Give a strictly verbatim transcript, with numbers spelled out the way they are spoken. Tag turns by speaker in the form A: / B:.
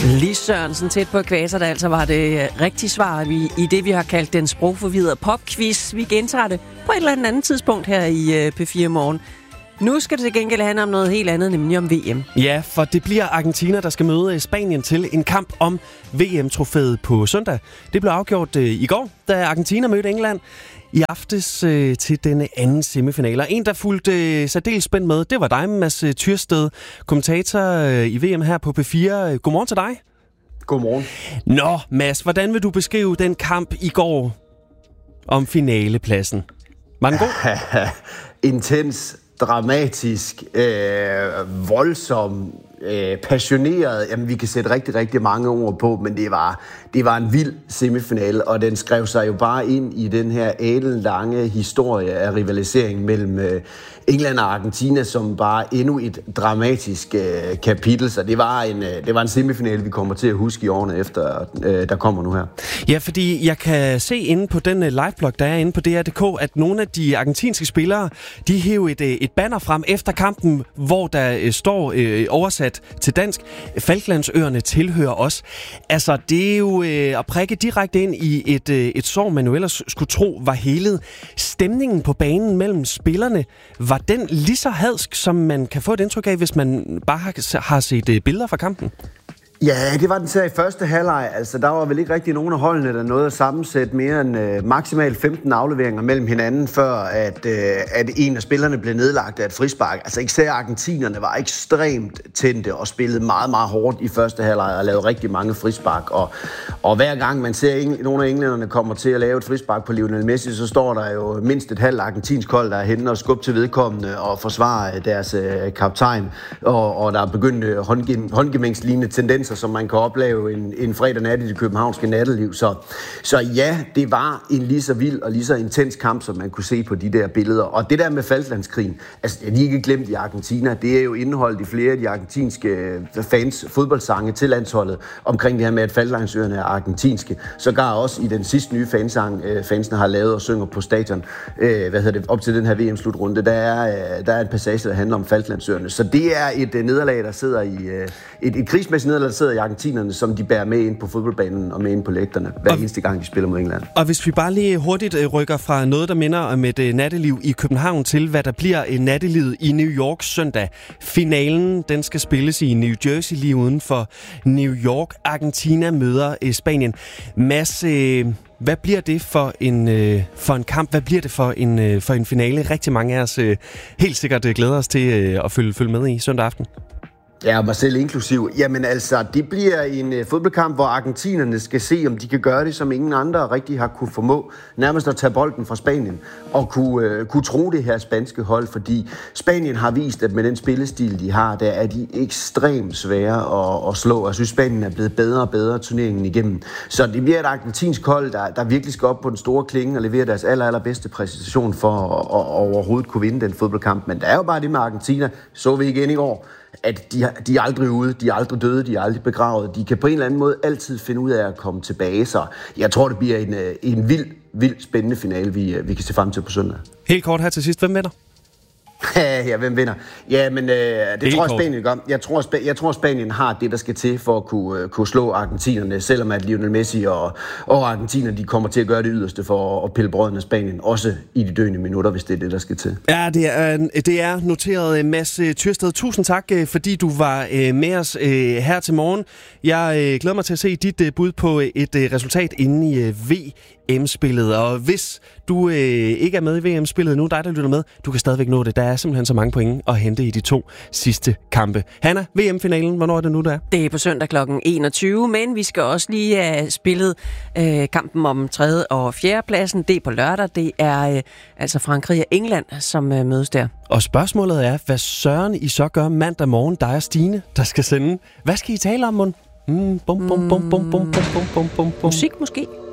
A: Lis Sørensen tæt på ekvator, der altså var det rigtige svar vi, i det, vi har kaldt den sprogforvirrede popquiz. Vi gentager det på et eller andet tidspunkt her i P fire Morgen. Nu skal det til gengæld handle om noget helt andet, nemlig om V M.
B: Ja, for det bliver Argentina, der skal møde Spanien til en kamp om V M-trofæet på søndag. Det blev afgjort øh, i går, da Argentina mødte England i aftes øh, til denne anden semifinale. En, der fulgte øh, særdeles spændt med, det var dig, Mads Tyrsted, kommentator øh, i V M her på P fire. Godmorgen til dig.
C: Godmorgen.
B: Nå, Mads, hvordan vil du beskrive den kamp i går om finalepladsen? Var den god?
C: Intens, dramatisk, øh, voldsom, øh, passioneret. Jamen, vi kan sætte rigtig, rigtig mange ord på, men det var, det var en vild semifinale, og den skrev sig jo bare ind i den her alenlange historie af rivalisering mellem øh, England og Argentina, som bare endnu et dramatisk øh, kapitel. Så det var, en, øh, det var en semifinale, vi kommer til at huske i årene efter, øh, der kommer nu her.
B: Ja, fordi jeg kan se inde på den liveblog, der er inde på D R punktum d k, at nogle af de argentinske spillere, de hæver et, et banner frem efter kampen, hvor der øh, står øh, oversat til dansk: Falklandsøerne tilhører os. Altså, det er jo øh, at prikke direkte ind i et, øh, et sår, man jo ellers skulle tro var helet. Stemningen på banen mellem spillerne, var den lige så hadsk, som man kan få et indtryk af, hvis man bare har, har set øh, billeder fra kampen?
C: Ja, det var den så i første halvleg. Altså, der var vel ikke rigtig nogen af holdene, der nåede at sammensætte mere end øh, maksimalt femten afleveringer mellem hinanden, før at, øh, at en af spillerne blev nedlagt af et frispark. Altså, især argentinerne var ekstremt tændte og spillede meget, meget hårdt i første halvleg og lavede rigtig mange frispark. Og, og hver gang man ser, at nogle af englænderne kommer til at lave et frispark på Lionel Messi, så står der jo mindst et halvt argentinsk hold, der er henne og skubber til vedkommende og forsvarer deres øh, kaptajn. Og, og der er begyndt øh, håndgemængslignende tendenser, som man kan opleve en, en fredag nat i det københavnske natteliv. Så, så ja, det var en lige så vild og lige så intens kamp, som man kunne se på de der billeder. Og det der med Falklandskrigen, altså det er ikke glemt i Argentina, det er jo indeholdt i flere af de argentinske fans fodboldsange til landsholdet omkring det her med, at Falklandsøerne er argentinske. Sågar også i den sidste nye fansang, fansene har lavet og synger på stadion, hvad hedder det, op til den her V M-slutrunde, der er, der er en passage, der handler om Falklandsøerne. Så det er et nederlag, der sidder i et, et krigsmæssigt nederlag, der sidder i argentinerne, som de bærer med ind på fodboldbanen og med ind på lægterne, hver og, eneste gang, de spiller mod England.
B: Og hvis vi bare lige hurtigt rykker fra noget, der minder om et uh, natteliv i København, til hvad der bliver uh, nattelivet i New York søndag. Finalen, den skal spilles i New Jersey, lige uden for New York. Argentina møder uh, Spanien. Mads, uh, hvad bliver det for en, uh, for en kamp? Hvad bliver det for en, uh, for en finale? Rigtig mange af os uh, helt sikkert uh, glæder os til uh, at følge, følge med i søndag aften.
C: Ja, mig selv inklusiv. Jamen altså, det bliver en uh, fodboldkamp, hvor argentinerne skal se, om de kan gøre det, som ingen andre rigtig har kunne formå. Nærmest at tage bolden fra Spanien og kunne, uh, kunne tro det her spanske hold, fordi Spanien har vist, at med den spillestil, de har, der er de ekstremt svære at, at slå. Jeg synes, Spanien er blevet bedre og bedre turneringen igennem. Så det bliver et argentinsk hold, der, der virkelig skal op på den store klinge og levere deres aller, allerbedste præcision for at, at, at overhovedet kunne vinde den fodboldkamp. Men der er jo bare det med Argentina, så vi igen i år, at de, de er aldrig ude, de er aldrig døde, de er aldrig begravet. De kan på en eller anden måde altid finde ud af at komme tilbage. Så jeg tror, det bliver en, en vild, vild spændende finale, vi, vi kan se frem til på søndag.
B: Helt kort her til sidst. Hvem vinder?
C: Ja, hvem vinder? Ja, men øh, det Helt tror jeg, Spanien gør. Jeg tror, Sp- jeg tror, Spanien har det, der skal til for at kunne, uh, kunne slå argentinerne, selvom at Lionel Messi og, og Argentina, de kommer til at gøre det yderste for at pille brødene af Spanien, også i de døende minutter, hvis det er det, der skal til.
B: Ja, det er, det er noteret. Mads Tyrsted, tusind tak, fordi du var med os her til morgen. Jeg glæder mig til at se dit bud på et resultat inde i V M-spillet, og hvis du øh, ikke er med i V M-spillet nu, dig der lytter med, du kan stadigvæk nå det. Der er simpelthen så mange point at hente i de to sidste kampe. Hanna, V M-finalen, hvornår er det nu, der er?
A: Det er på søndag klokken enogtyve, men vi skal også lige have spillet øh, kampen om tredje og fjerde pladsen. Det er på lørdag. Det er øh, altså Frankrig og England, som øh, mødes der.
B: Og spørgsmålet er, hvad søren I så gør mandag morgen, dig og Stine, der skal sende. Hvad skal I tale om, mon? Mm, bum, bum, bum, bum, bum, bum, bum, bum, bum.
A: Musik måske?